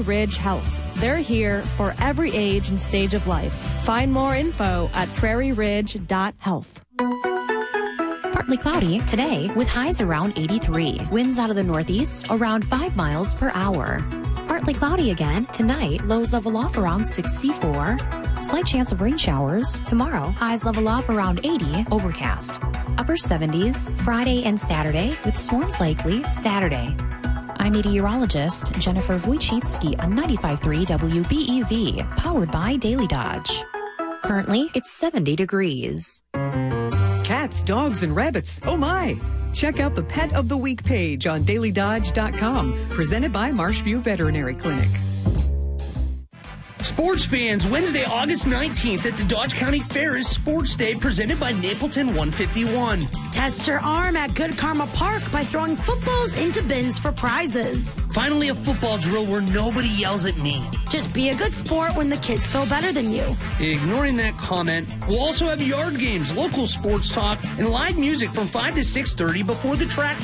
Ridge Health. They're here for every age and stage of life. Find more info at prairieridge.health. Partly cloudy today with highs around 83. Winds out of the northeast around 5 miles per hour. Partly cloudy again tonight. Lows level off around 64. Slight chance of rain showers. Tomorrow, highs level off around 80. Overcast. Upper 70s Friday and Saturday with storms likely Saturday. I'm meteorologist Jennifer Wojcicki on 95.3 WBEV, powered by Daily Dodge. Currently, it's 70 degrees. Cats, dogs, and rabbits. Oh my! Check out the Pet of the Week page on dailydodge.com, presented by Marshview Veterinary Clinic. Sports fans, Wednesday, August 19th at the Dodge County Fair is Sports Day presented by Napleton 151. Test your arm at Good Karma Park by throwing footballs into bins for prizes. Finally, a football drill where nobody yells at me. Just be a good sport when the kids throw better than you. Ignoring that comment, we'll also have yard games, local sports talk, and live music from 5 to 6:30 before the track